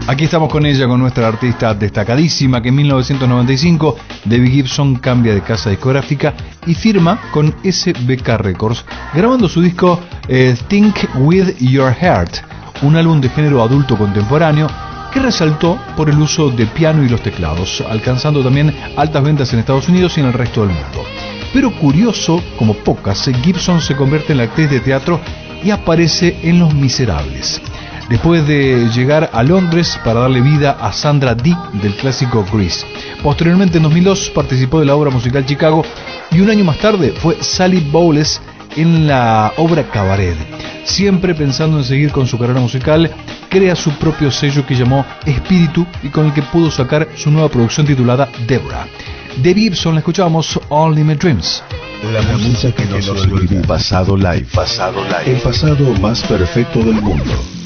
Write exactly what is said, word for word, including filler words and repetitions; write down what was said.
Aquí estamos con ella, con nuestra artista destacadísima, que en mil novecientos noventa y cinco Debbie Gibson cambia de casa discográfica y firma con S B K Records, grabando su disco eh, Think With Your Heart, un álbum de género adulto contemporáneo que resaltó por el uso de piano y los teclados, alcanzando también altas ventas en Estados Unidos y en el resto del mundo. Pero curioso, como pocas, Gibson se convierte en la actriz de teatro y aparece en Los Miserables, después de llegar a Londres para darle vida a Sandra Dee del clásico Grease. Posteriormente, en dos mil dos, participó de la obra musical Chicago y un año más tarde fue Sally Bowles en la obra Cabaret. Siempre pensando en seguir con su carrera musical, crea su propio sello que llamó Espíritu y con el que pudo sacar su nueva producción titulada Debra. De Gibson la escuchamos All in My Dreams. La, la música que nos olvida. Pasado live. Pasado live. El pasado más perfecto del mundo.